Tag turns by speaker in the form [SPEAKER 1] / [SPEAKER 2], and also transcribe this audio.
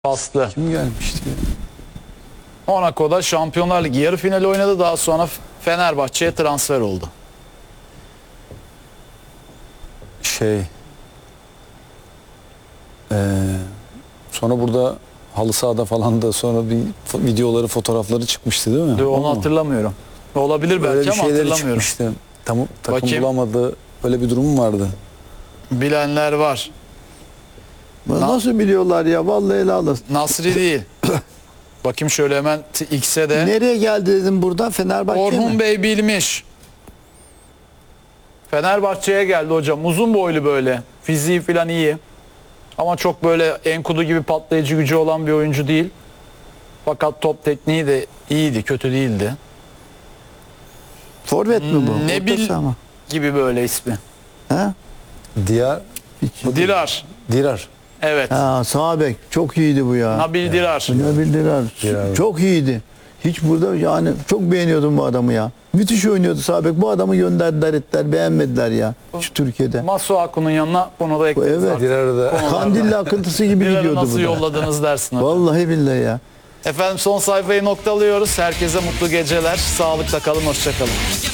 [SPEAKER 1] Bastı.
[SPEAKER 2] Kim gelmişti ya?
[SPEAKER 1] Monaco'da Şampiyonlar Ligi yarı finali oynadı. Daha sonra Fenerbahçe'ye transfer oldu.
[SPEAKER 2] Sonra burada halı sahada falan da sonra bir videoları, fotoğrafları çıkmıştı değil mi?
[SPEAKER 1] Onu hatırlamıyorum. Olabilir belki
[SPEAKER 2] Böyle bir
[SPEAKER 1] ama
[SPEAKER 2] şeyleri
[SPEAKER 1] hatırlamıyorum.
[SPEAKER 2] çıkmıştı. Takım
[SPEAKER 1] Bakayım.
[SPEAKER 2] bulamadı. Öyle bir durum vardı.
[SPEAKER 1] Bilenler var.
[SPEAKER 3] Nasıl biliyorlar ya? Vallahi helal olsun.
[SPEAKER 1] Nasri değil. Bakayım şöyle hemen X'e de.
[SPEAKER 3] Nereye geldi dedim burada? Fenerbahçe
[SPEAKER 1] Orhun
[SPEAKER 3] mi?
[SPEAKER 1] Bey bilmiş. Fenerbahçe'ye geldi hocam. Uzun boylu böyle. Fiziği falan iyi. Ama çok böyle Enkudu gibi patlayıcı gücü olan bir oyuncu değil. Fakat top tekniği de iyiydi. Kötü değildi.
[SPEAKER 3] Forvet mi bu?
[SPEAKER 1] Nebil
[SPEAKER 3] Orta saha mı?
[SPEAKER 1] gibi böyle ismi.
[SPEAKER 3] Ha?
[SPEAKER 2] Dirar.
[SPEAKER 1] Evet.
[SPEAKER 3] Ha, sağ bek. Çok iyiydi bu ya.
[SPEAKER 1] Nabil Dirar.
[SPEAKER 3] Nabil Dirar.
[SPEAKER 2] Dirar.
[SPEAKER 3] Çok iyiydi. Hiç burada yani çok beğeniyordum bu adamı ya. Müthiş oynuyordu sağ bek. Bu adamı gönderdiler ettiler. Beğenmediler ya. Şu Türkiye'de.
[SPEAKER 1] Masuaku'nun yanına bunu da ekleriz
[SPEAKER 3] Evet.
[SPEAKER 1] artık.
[SPEAKER 2] Dirar'ı da.
[SPEAKER 3] Kandilli akıntısı gibi
[SPEAKER 1] Dirar'ı
[SPEAKER 3] gidiyordu
[SPEAKER 1] nasıl
[SPEAKER 3] bu da.
[SPEAKER 1] yolladınız dersin hocam.
[SPEAKER 3] Vallahi billahi ya.
[SPEAKER 1] Efendim son sayfayı noktalıyoruz. Herkese mutlu geceler. Sağlıkla kalın. Hoşça kalın.